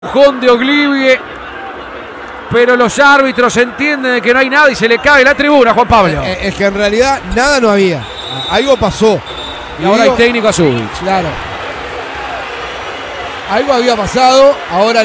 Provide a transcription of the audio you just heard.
Con de Oglivie, pero los árbitros entienden que no hay nada y se le cae la tribuna, Juan Pablo. Es que en realidad nada no había. Algo pasó. Y ahora hay técnico a Zúbich. Claro. Algo había pasado, ahora